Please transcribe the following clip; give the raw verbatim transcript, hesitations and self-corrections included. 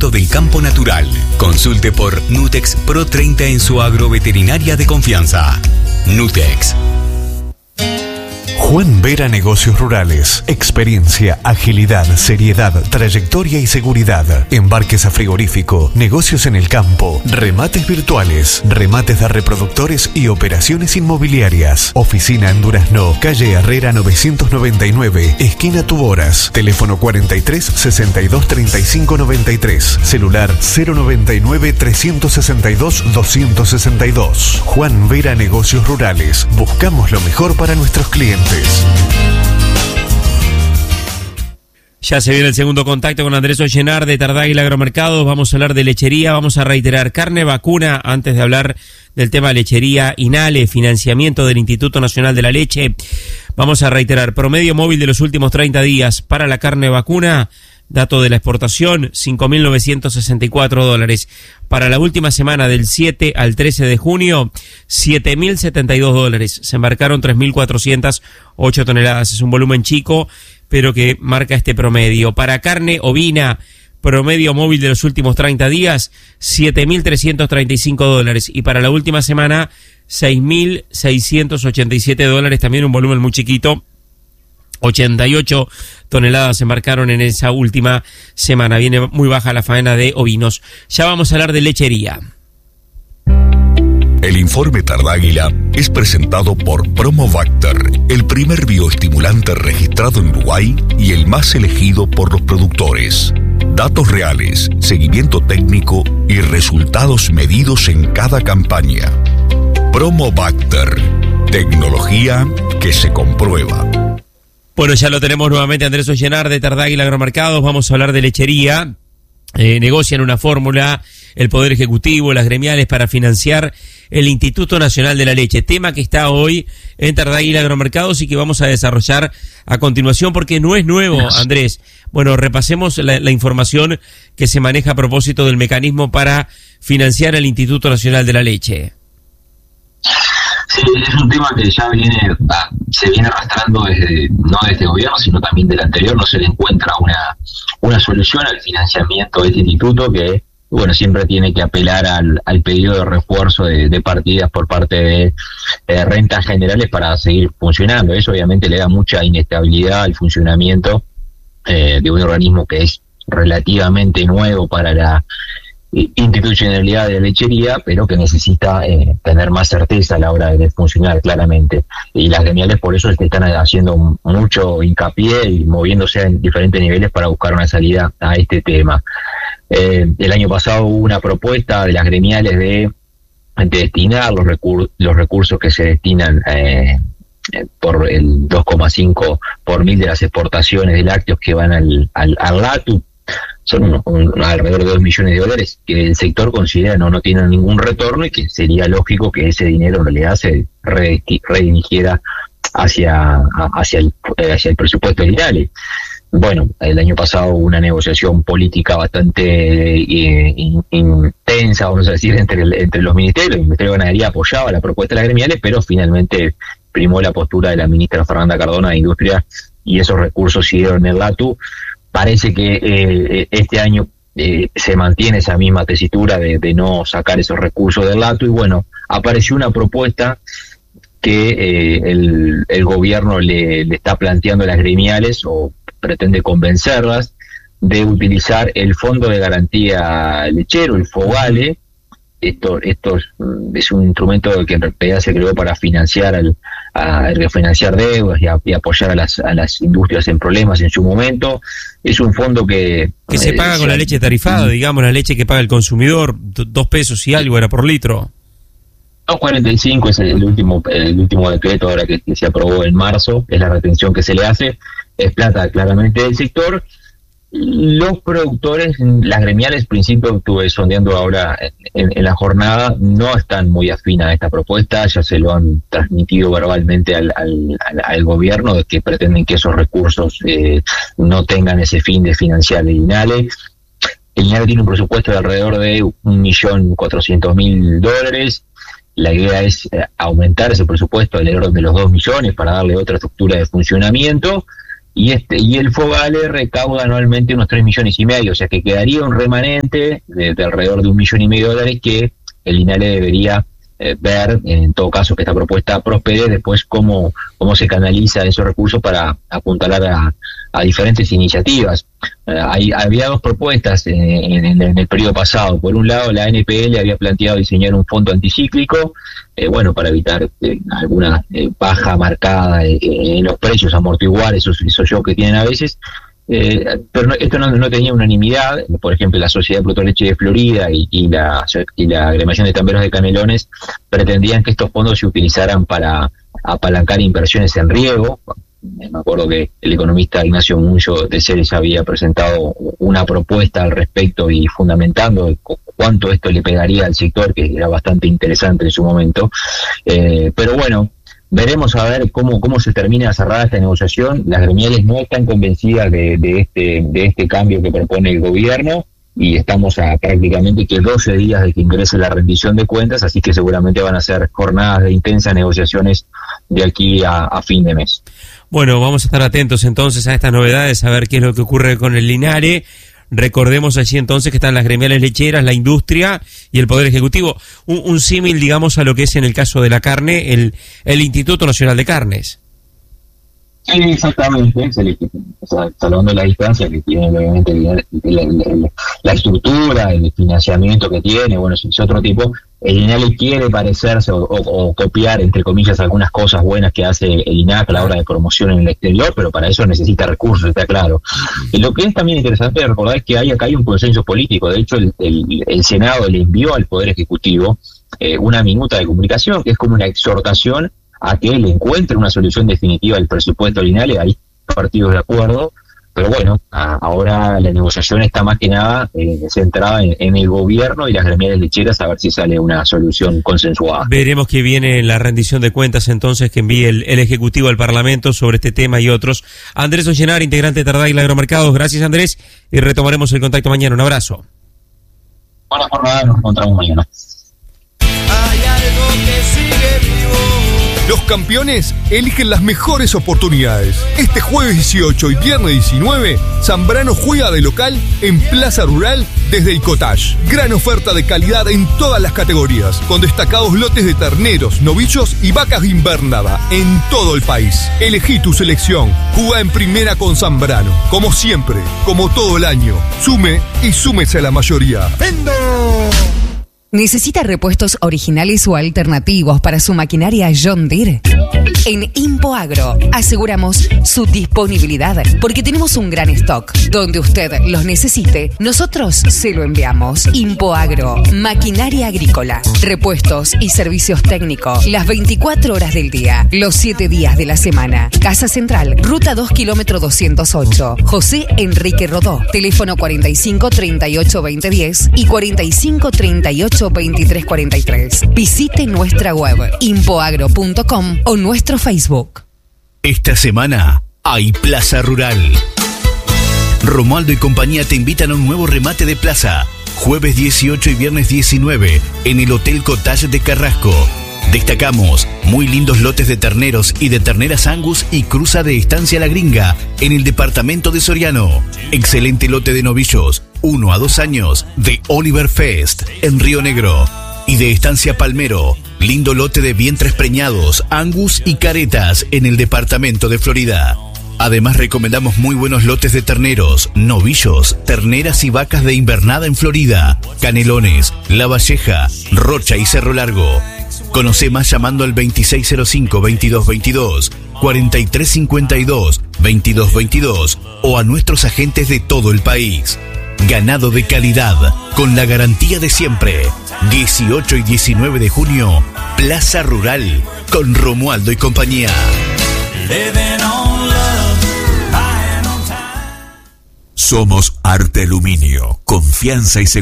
conocimiento del campo natural. Consulte por Nutex Pro treinta en su agroveterinaria de confianza. Nutex. Juan Vera Negocios Rurales. Experiencia, agilidad, seriedad, trayectoria y seguridad. Embarques a frigorífico, negocios en el campo, remates virtuales, remates de reproductores y operaciones inmobiliarias. Oficina en Durazno, calle Herrera novecientos noventa y nueve, esquina Tuboras. Teléfono cuarenta y tres, sesenta y dos, treinta y cinco, noventa y tres. Celular cero noventa y nueve, trescientos sesenta y dos, doscientos sesenta y dos. Juan Vera Negocios Rurales. Buscamos lo mejor para nuestros clientes. Ya se viene el segundo contacto con Andrés Ollenar de Tardáguila Agromercados. Vamos a hablar de lechería, vamos a reiterar carne vacuna antes de hablar del tema lechería. INALE, financiamiento del Instituto Nacional de la Leche. Vamos a reiterar promedio móvil de los últimos treinta días para la carne vacuna. Dato de la exportación, cinco mil novecientos sesenta y cuatro dólares. Para la última semana del siete al trece de junio, siete mil setenta y dos dólares. Se embarcaron tres mil cuatrocientas ocho toneladas. Es un volumen chico, pero que marca este promedio. Para carne ovina, promedio móvil de los últimos treinta días, siete mil trescientos treinta y cinco dólares. Y para la última semana, seis mil seiscientos ochenta y siete dólares. También un volumen muy chiquito. ochenta y ocho toneladas se embarcaron en esa última semana. Viene muy baja la faena de ovinos. Ya vamos a hablar de lechería. El informe Tardáguila es presentado por Promobacter, el primer bioestimulante registrado en Uruguay y el más elegido por los productores. Datos reales, seguimiento técnico y resultados medidos en cada campaña. Promobacter, tecnología que se comprueba. Bueno, ya lo tenemos nuevamente Andrés Ollenar de Tardáguila Agromercados. Vamos a hablar de lechería. Eh, negocian una fórmula el Poder Ejecutivo, las gremiales para financiar el Instituto Nacional de la Leche. Tema que está hoy en Tardáguila Agromercados y que vamos a desarrollar a continuación porque no es nuevo, Andrés. Bueno, repasemos la, la información que se maneja a propósito del mecanismo para financiar el Instituto Nacional de la Leche. Sí, es un tema que ya viene, se viene arrastrando desde, no de este gobierno, sino también del anterior. No se le encuentra una, una solución al financiamiento de este instituto que, bueno, siempre tiene que apelar al, al pedido de refuerzo de, de partidas por parte de, de rentas generales para seguir funcionando. Eso obviamente le da mucha inestabilidad al funcionamiento eh, de un organismo que es relativamente nuevo para la institucionalidad de la lechería, pero que necesita eh, tener más certeza a la hora de funcionar claramente. Y las gremiales por eso están haciendo mucho hincapié y moviéndose en diferentes niveles para buscar una salida a este tema. Eh, el año pasado hubo una propuesta de las gremiales de, de destinar los, recur los recursos que se destinan eh, por el dos coma cinco por mil de las exportaciones de lácteos que van al, al, al LATU. Son un, un, alrededor de dos millones de dólares que el sector considera no, no tienen ningún retorno y que sería lógico que ese dinero en realidad se redirigiera hacia, hacia, el, hacia el presupuesto del INALE. Bueno, el año pasado hubo una negociación política bastante eh, in, intensa, vamos a decir, entre, el, entre los ministerios. El Ministerio de Ganadería apoyaba la propuesta de las gremiales, pero finalmente primó la postura de la ministra Fernanda Cardona de Industria y esos recursos siguieron en el LATU. Parece que eh, este año eh, se mantiene esa misma tesitura de, de no sacar esos recursos del LATU y bueno, apareció una propuesta que eh, el, el gobierno le, le está planteando a las gremiales o pretende convencerlas de utilizar el Fondo de Garantía Lechero, el FOGALE. Esto, esto es, es un instrumento que en realidad se creó para financiar al, a refinanciar deudas y, a, y apoyar a las, a las industrias en problemas en su momento. Es un fondo que... Que se paga eh, con la leche tarifada, digamos, la leche que paga el consumidor, dos pesos y algo era por litro. dos cuarenta y cinco es el último el último decreto ahora que, que se aprobó en marzo, es la retención que se le hace, es plata claramente del sector. Los productores, las gremiales, principio estuve sondeando ahora en, en la jornada, no están muy afines a esta propuesta, ya se lo han transmitido verbalmente al, al, al, al gobierno, de que pretenden que esos recursos eh, no tengan ese fin de financiar el INALE. El INALE tiene un presupuesto de alrededor de un millón cuatrocientos mil dólares. La idea es eh, aumentar ese presupuesto al orden de los dos millones para darle otra estructura de funcionamiento. y este y el Fogale recauda anualmente unos tres millones y medio, o sea que quedaría un remanente de, de alrededor de un millón y medio de dólares que el INALE debería eh, ver, en todo caso, que esta propuesta prospere, después cómo, cómo se canaliza esos recursos para apuntalar a, a diferentes iniciativas. Eh, hay, había dos propuestas en, en, en el periodo pasado. Por un lado, la N P L había planteado diseñar un fondo anticíclico, eh, bueno, para evitar eh, alguna eh, baja marcada eh, en los precios, amortiguar esos, esos shocks que tienen a veces. Eh, pero no, esto no, no tenía unanimidad. Por ejemplo, la Sociedad de Protoleche de Florida y, y la y la Agremiación de Tamberos de Canelones pretendían que estos fondos se utilizaran para apalancar inversiones en riego. Me acuerdo que el economista Ignacio Muncho de Ceres había presentado una propuesta al respecto y fundamentando cuánto esto le pegaría al sector, que era bastante interesante en su momento. Eh, pero bueno, veremos a ver cómo cómo se termina cerrada esta negociación. Las gremiales no están convencidas de, de este de este cambio que propone el gobierno, y estamos a prácticamente que doce días de que ingrese la rendición de cuentas, así que seguramente van a ser jornadas de intensas negociaciones de aquí a, a fin de mes. Bueno, vamos a estar atentos entonces a estas novedades, a ver qué es lo que ocurre con el INALE. Recordemos allí entonces que están las gremiales lecheras, la industria y el Poder Ejecutivo. Un, un símil, digamos, a lo que es en el caso de la carne, el, el Instituto Nacional de Carnes. Sí, exactamente. O sea, salvando la distancia que tiene, obviamente, la, la, la, la estructura, el financiamiento que tiene, bueno, es otro tipo. El INALE quiere parecerse o, o, o copiar, entre comillas, algunas cosas buenas que hace el INAC a la hora de promoción en el exterior, pero para eso necesita recursos, está claro. Y lo que es también interesante recordar es que hay acá hay un consenso político. De hecho, el, el, el Senado le envió al Poder Ejecutivo eh, una minuta de comunicación, que es como una exhortación a que le encuentre una solución definitiva al presupuesto del INALE. Hay partidos de acuerdo, pero bueno, a, ahora la negociación está más que nada eh, centrada en, en el gobierno y las gremiales lecheras, a ver si sale una solución consensuada. Veremos que viene la rendición de cuentas entonces que envíe el, el Ejecutivo al Parlamento sobre este tema y otros. Andrés Ollenar, integrante de Tardáguila Agromercados. Gracias, Andrés, y retomaremos el contacto mañana. Un abrazo. Buena jornada, nos encontramos mañana. Hay algo que sigue vivo. Los campeones eligen las mejores oportunidades. Este jueves dieciocho y viernes diecinueve, Zambrano juega de local en Plaza Rural desde el Cottage. Gran oferta de calidad en todas las categorías, con destacados lotes de terneros, novillos y vacas de invernada en todo el país. Elegí tu selección. Jugá en primera con Zambrano. Como siempre, como todo el año. Sume y súmese a la mayoría. ¡Vendo! ¿Necesita repuestos originales o alternativos para su maquinaria John Deere? En ImpoAgro aseguramos su disponibilidad porque tenemos un gran stock. Donde usted los necesite, nosotros se lo enviamos. ImpoAgro, maquinaria agrícola, repuestos y servicios técnicos las veinticuatro horas del día, los siete días de la semana. Casa Central, Ruta dos, kilómetro doscientos ocho. José Enrique Rodó, teléfono cuarenta y cinco, treinta y ocho, veinte, diez y cuarenta y cinco, treinta y ocho, veintitrés, cuarenta y tres. Visite nuestra web impoagro punto com o nuestro Facebook. Esta semana hay Plaza Rural. Romualdo y compañía te invitan a un nuevo remate de plaza. Jueves dieciocho y viernes diecinueve en el Hotel Cottage de Carrasco. Destacamos muy lindos lotes de terneros y de terneras Angus y cruza de Estancia La Gringa en el departamento de Soriano. Excelente lote de novillos, uno a dos años, de Oliver Fest en Río Negro. Y de Estancia Palmero, lindo lote de vientres preñados, Angus y caretas en el departamento de Florida. Además recomendamos muy buenos lotes de terneros, novillos, terneras y vacas de invernada en Florida, Canelones, La Valleja, Rocha y Cerro Largo. Conoce más llamando al veintiséis cero cinco, veintidós veintidós, cuarenta y tres cincuenta y dos, veintidós veintidós o a nuestros agentes de todo el país. Ganado de calidad, con la garantía de siempre. dieciocho y diecinueve de junio, Plaza Rural, con Romualdo y compañía. Somos Arte Aluminio, confianza y seguridad.